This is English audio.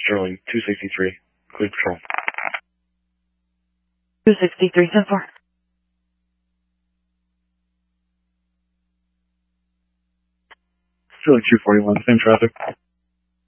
Sterling 263. Clear patrol. 263, 10-4. Sterling 241, same traffic.